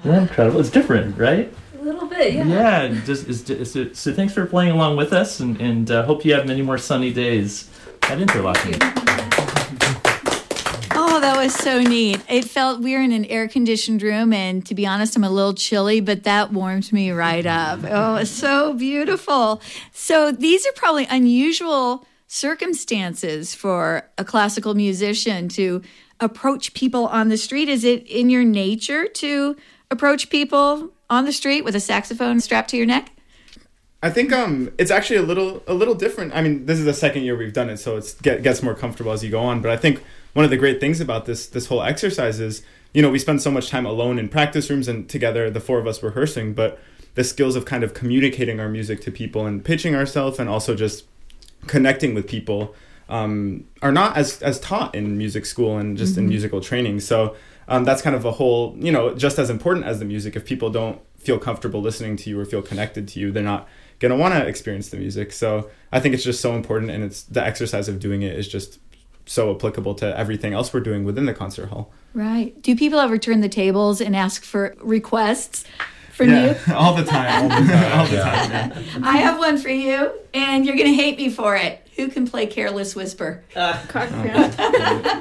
Isn't that incredible? It's different, right? A little bit, yeah. Yeah, so thanks for playing along with us, and hope you have many more sunny days at Interlochen. Oh, that was so neat. It felt we were in an air-conditioned room, and to be honest, I'm a little chilly, but that warmed me right up. Oh, it's so beautiful. So these are probably unusual circumstances for a classical musician to approach people on the street. Is it in your nature to approach people on the street with a saxophone strapped to your neck? I think it's actually a little different. I mean, this is the second year we've done it, so it gets more comfortable as you go on. But I think one of the great things about this whole exercise is, we spend so much time alone in practice rooms and together, the four of us rehearsing, but the skills of kind of communicating our music to people and pitching ourselves and also just connecting with people are not as taught in music school and just in musical training. So that's kind of a whole, just as important as the music. If people don't feel comfortable listening to you or feel connected to you, they're not going to want to experience the music. So I think it's just so important, and it's the exercise of doing it is just so applicable to everything else we're doing within the concert hall. Right. Do people ever turn the tables and ask for requests from you? all the time. Yeah. I have one for you, and you're going to hate me for it. Who can play Careless Whisper? Cock piano.